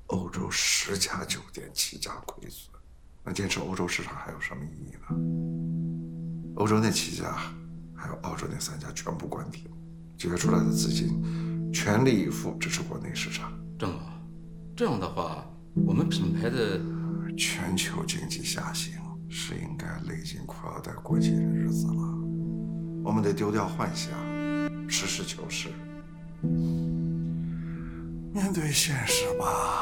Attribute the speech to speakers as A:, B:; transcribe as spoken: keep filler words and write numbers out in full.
A: 欧洲十家酒店七家亏损，那坚持欧洲市场还有什么意义呢？欧洲那七家，还有澳洲那三家全部关停，结出来的资金全力以赴支持国内市场。
B: 郑总，这样的话，我们品牌的
A: 全球经济下行是应该累进裤腰带过节的日子了，我们得丢掉幻想，实事求是，面对现实吧。